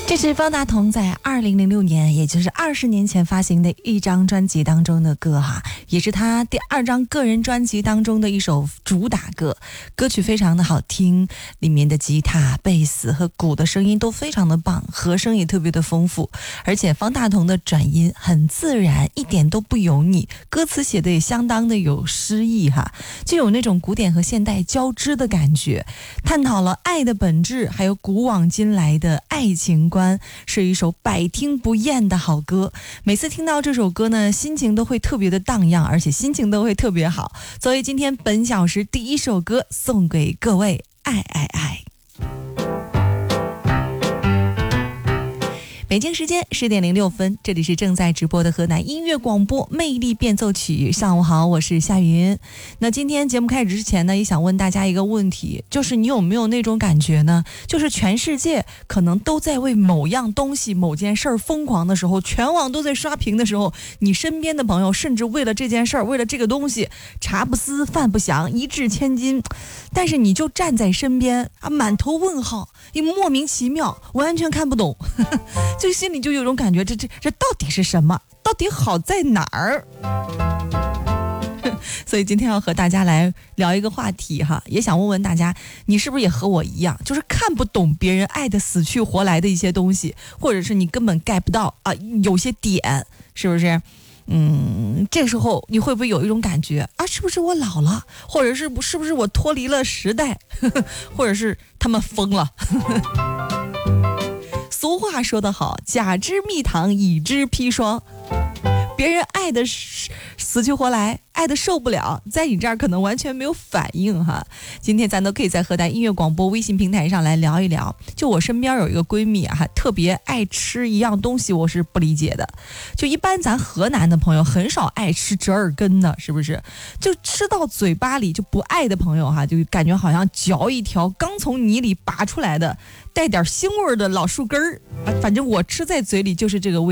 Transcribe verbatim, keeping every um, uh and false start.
这是方大同在二零零六年，也就是二十年前发行的一张专辑当中的歌哈，也是他第二张个人专辑当中的一首主打歌。歌曲非常的好听，里面的吉他、贝斯和鼓的声音都非常的棒，和声也特别的丰富，而且方大同的转音很自然，一点都不油腻，歌词写的也相当的有诗意哈，就有那种古典和现代交织的感觉，探讨了爱的本质，还有古往今来的爱情观，是一首百听不厌的好歌。每次听到这首歌呢，心情都会特别的荡漾，而且心情都会特别好。所以今天本小时第一首歌送给各位，爱爱爱。北京时间十点零六分，这里是正在直播的河南音乐广播魅力变奏曲。上午好，我是夏云。那今天节目开始之前呢，也想问大家一个问题，就是你有没有那种感觉呢？就是全世界可能都在为某样东西、某件事儿疯狂的时候，全网都在刷屏的时候，你身边的朋友甚至为了这件事儿、为了这个东西，茶不思饭不想，一掷千金，但是你就站在身边啊，满头问号，也莫名其妙，完全看不懂。就心里就有种感觉，这这这到底是什么？到底好在哪儿？所以今天要和大家来聊一个话题哈，也想问问大家，你是不是也和我一样，就是看不懂别人爱的死去活来的一些东西，或者是你根本 get 不到啊，有些点是不是？嗯，这时候你会不会有一种感觉啊？是不是我老了，或者是不是不是我脱离了时代，或者是他们疯了？俗话说得好，甲之蜜糖，乙之砒霜。别人爱的死去活来，爱的受不了，在你这儿可能完全没有反应哈。今天咱都可以在河南音乐广播微信平台上来聊一聊。就我身边有一个闺蜜啊，还特别爱吃一样东西，我是不理解的。就一般咱河南的朋友很少爱吃折耳根的，是不是？就吃到嘴巴里就不爱的朋友哈，就感觉好像嚼一条刚从泥里拔出来的带点腥味的老树根儿。反正我吃在嘴里就是这个味